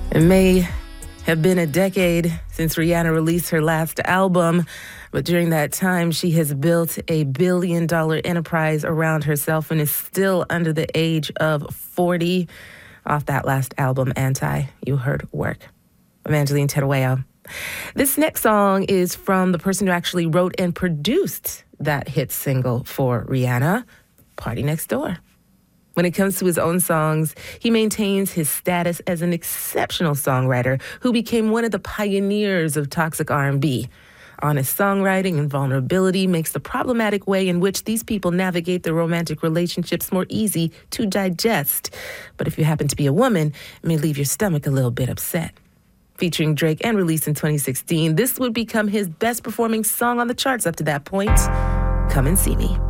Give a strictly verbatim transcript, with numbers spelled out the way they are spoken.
It may have been a decade since Rihanna released her last album, but during that time, she has built a billion dollar enterprise around herself and is still under the age of forty. Off that last album, Anti, you heard Work. Evangeline Terueo. This next song is from the person who actually wrote and produced that hit single for Rihanna, Party Next Door. When it comes to his own songs, he maintains his status as an exceptional songwriter who became one of the pioneers of toxic R and B. Honest songwriting and vulnerability makes the problematic way in which these people navigate their romantic relationships more easy to digest. But if you happen to be a woman, it may leave your stomach a little bit upset. Featuring Drake and released in twenty sixteen, this would become his best performing song on the charts up to that point. Come and See Me.